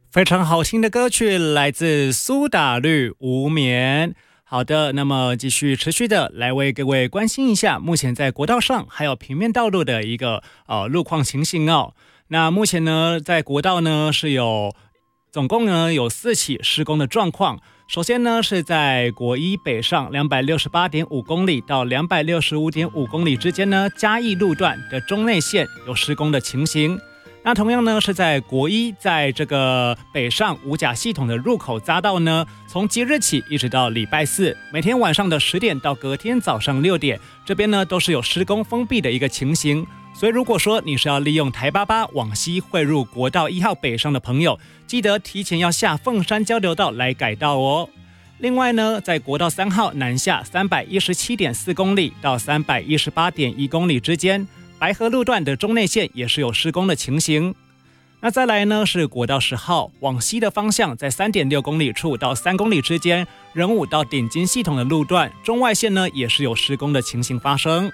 非常好听的歌曲来自苏打绿《无眠》。好的，那么继续持续的来为各位关心一下目前在国道上还有平面道路的一个路况情形哦。那目前呢在国道呢是总共呢有4起施工的状况。首先呢是在国一北上 268.5 公里到 265.5 公里之间呢，嘉义路段的中内线有施工的情形。那同样呢是在国一，在这个北上五甲系统的入口匝道呢，从即日起一直到礼拜四，每天晚上的10点到隔天早上6点，这边呢都是有施工封闭的一个情形。所以如果说你是要利用台88往西汇入国道1号北上的朋友，记得提前要下凤山交流道来改道哦。另外呢，在国道3号南下 317.4 公里到 318.1 公里之间，白河路段的中内线也是有施工的情形。那再来呢是国道10号往西的方向，在 3.6 公里处到3公里之间，仁武到顶金系统的路段中外线呢也是有施工的情形发生。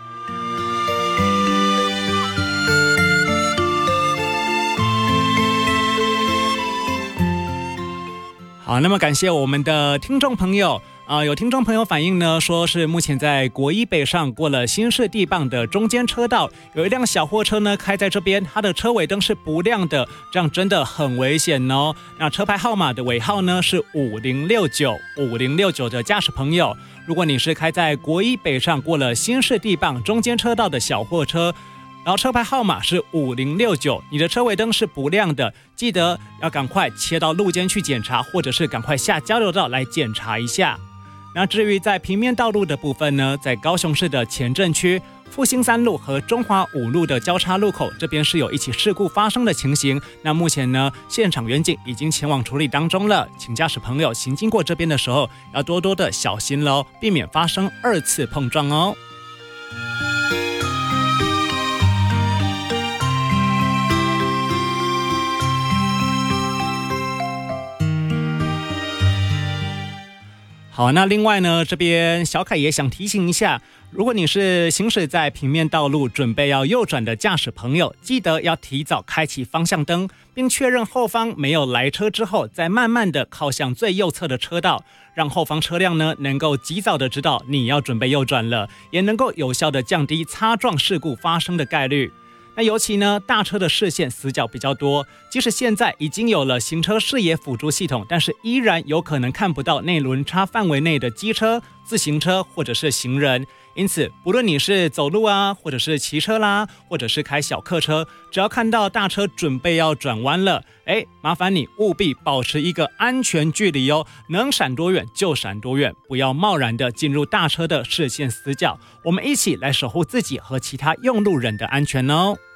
好，那么感谢我们的听众朋友有听众朋友反映呢，说是目前在国一北上过了新市地磅的中间车道，有一辆小货车呢开在这边，它的车尾灯是不亮的，这样真的很危险哦。那车牌号码的尾号呢是5069的驾驶朋友，如果你是开在国一北上过了新市地磅中间车道的小货车，然后车牌号码是5069，你的车尾灯是不亮的，记得要赶快切到路肩去检查，或者是赶快下交流道来检查一下。那至于在平面道路的部分呢，在高雄市的前镇区复兴3路和中华5路的交叉路口，这边是有一起事故发生的情形。那目前呢，现场员警已经前往处理当中了，请驾驶朋友行经过这边的时候要多多的小心咯，避免发生2次碰撞哦。好，那另外呢，这边小凯也想提醒一下，如果你是行驶在平面道路准备要右转的驾驶朋友，记得要提早开启方向灯，并确认后方没有来车之后，再慢慢的靠向最右侧的车道，让后方车辆呢能够及早的知道你要准备右转了，也能够有效的降低擦撞事故发生的概率。那尤其呢，大车的视线死角比较多，即使现在已经有了行车视野辅助系统，但是依然有可能看不到内轮差范围内的机车、自行车或者是行人。因此不论你是走路啊，或者是骑车啦，或者是开小客车，只要看到大车准备要转弯了，麻烦你务必保持一个安全距离哦，能闪多远就闪多远，不要贸然的进入大车的视线死角。我们一起来守护自己和其他用路人的安全哦。